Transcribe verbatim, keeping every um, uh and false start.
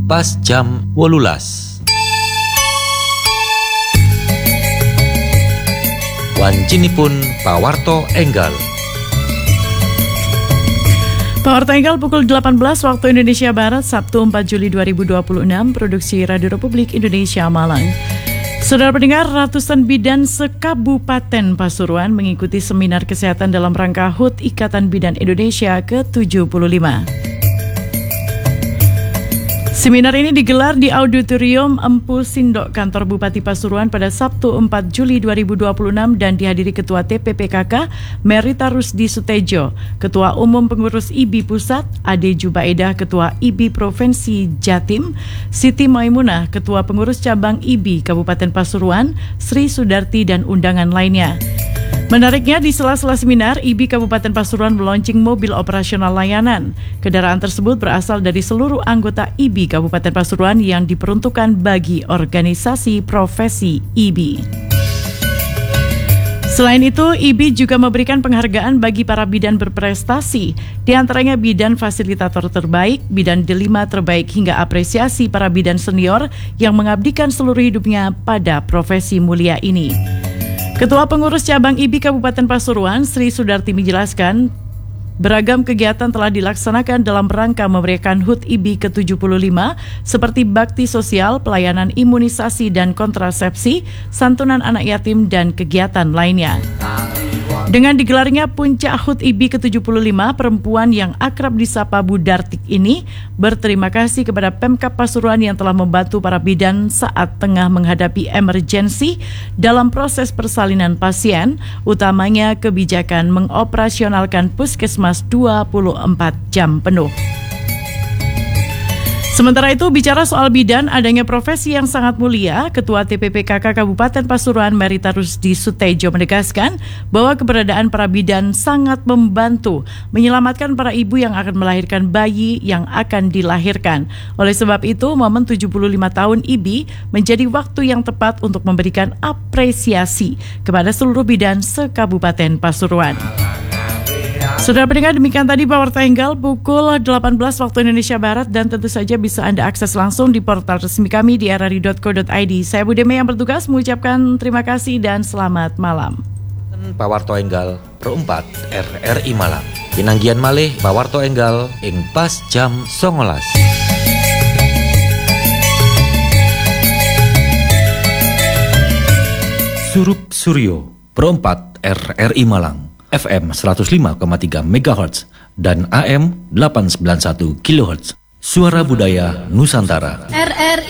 pas jam wolulas. Wancinipun pawarto enggal. Pawarto enggal pukul delapan belas waktu Indonesia Barat, Sabtu empat Juli dua ribu dua puluh enam, produksi Radio Republik Indonesia Malang. Saudara pendengar, ratusan bidan sekabupaten Pasuruan mengikuti seminar kesehatan dalam rangka H U T Ikatan Bidan Indonesia ke tujuh puluh lima. Seminar ini digelar di Auditorium Empu Sindok Kantor Bupati Pasuruan pada Sabtu empat Juli dua ribu dua puluh enam dan dihadiri Ketua T P P K K Merita Rusdi Sutejo, Ketua Umum Pengurus I B I Pusat Ade Jubaedah, Ketua I B I Provinsi Jatim Siti Maimunah, Ketua Pengurus Cabang I B I Kabupaten Pasuruan Sri Sudarti dan undangan lainnya. Menariknya, di sela-sela seminar, I B I Kabupaten Pasuruan meluncing mobil operasional layanan. Kendaraan tersebut berasal dari seluruh anggota I B I Kabupaten Pasuruan yang diperuntukkan bagi organisasi profesi I B I. Selain itu, I B I juga memberikan penghargaan bagi para bidan berprestasi, di antaranya bidan fasilitator terbaik, bidan delima terbaik, hingga apresiasi para bidan senior yang mengabdikan seluruh hidupnya pada profesi mulia ini. Ketua Pengurus Cabang I B I Kabupaten Pasuruan, Sri Sudarti menjelaskan, beragam kegiatan telah dilaksanakan dalam rangka memeriahkan H U T I B I ke tujuh puluh lima seperti bakti sosial, pelayanan imunisasi dan kontrasepsi, santunan anak yatim, dan kegiatan lainnya. Dengan digelarnya puncak H U T I B I ke tujuh puluh lima, perempuan yang akrab disapa Bu Dartik ini berterima kasih kepada Pemkab Pasuruan yang telah membantu para bidan saat tengah menghadapi emergensi dalam proses persalinan pasien, utamanya kebijakan mengoperasionalkan puskesmas dua puluh empat jam penuh. Sementara itu, bicara soal bidan, adanya profesi yang sangat mulia, Ketua T P P K K Kabupaten Pasuruan Merita Rusdi Sutejo menegaskan bahwa keberadaan para bidan sangat membantu menyelamatkan para ibu yang akan melahirkan bayi yang akan dilahirkan. Oleh sebab itu, momen tujuh puluh lima tahun I B I menjadi waktu yang tepat untuk memberikan apresiasi kepada seluruh bidan se-Kabupaten Pasuruan. Saudara pendengar, demikian tadi Pawarto Enggal pukul delapan belas waktu Indonesia Barat, dan tentu saja bisa Anda akses langsung di portal resmi kami di r r i dot co dot i d. Saya Budeme yang bertugas mengucapkan terima kasih dan selamat malam. Pawarto Enggal perempat R R I Malang. Pinanggian malih Pawarto Enggal ing pas jam songolas. Surup Suryo perempat R R I Malang. F M seratus lima koma tiga megahertz dan A M delapan ratus sembilan puluh satu kilohertz. Suara Budaya Nusantara. R R I